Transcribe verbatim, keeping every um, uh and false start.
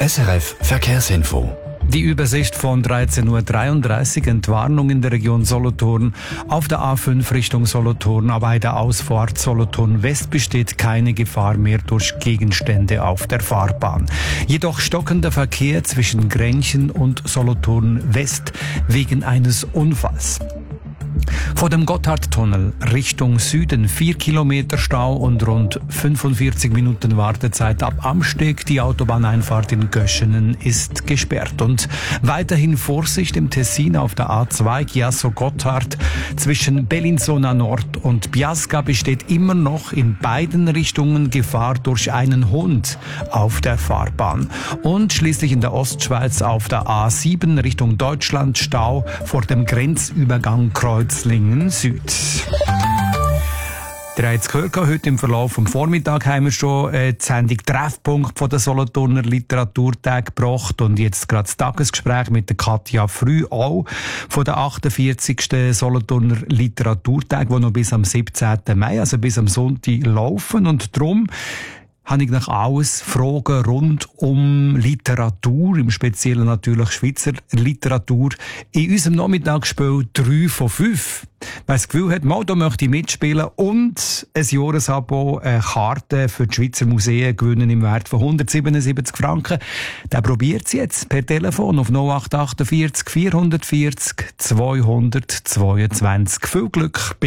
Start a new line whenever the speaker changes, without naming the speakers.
S R F Verkehrsinfo.
Die Übersicht von dreizehn Uhr dreiunddreißig, Entwarnung in der Region Solothurn. Auf der A fünf Richtung Solothurn, aber bei der Ausfahrt Solothurn West besteht keine Gefahr mehr durch Gegenstände auf der Fahrbahn. Jedoch stockender Verkehr zwischen Grenchen und Solothurn West wegen eines Unfalls. Vor dem Gotthardtunnel Richtung Süden vier Kilometer Stau und rund fünfundvierzig Minuten Wartezeit ab Amsteg. Die Autobahneinfahrt in Göschenen ist gesperrt. Und weiterhin Vorsicht im Tessin auf der A zwei Chiasso-Gotthard. Zwischen Bellinzona Nord und Biasca besteht immer noch in beiden Richtungen Gefahr durch einen Hund auf der Fahrbahn. Und schließlich in der Ostschweiz auf der A sieben Richtung Deutschland Stau vor dem Grenzübergang Kreuzlingen Süd. Ihr habt es gehört, heute im Verlauf vom Vormittag haben wir schon äh, die Sendung Treffpunkt von der Solothurner Literaturtag gebracht und jetzt gerade das Tagesgespräch mit der Katja Früh auch von der achtundvierzigsten Solothurner Literaturtag, die noch bis am siebzehnten Mai, also bis am Sonntag laufen, und darum habe ich nach alles Fragen rund um Literatur, im Speziellen natürlich Schweizer Literatur, in unserem Nachmittagsspiel drei von fünf. Wer das Gefühl hat, mal, da möchte ich mitspielen und ein Jahresabo, eine Karte für die Schweizer Museen gewinnen im Wert von hundertsiebenundsiebzig Franken, der probiert es jetzt per Telefon auf null acht acht vier vierhundertvierzig zweihundertzweiundzwanzig. Viel Glück!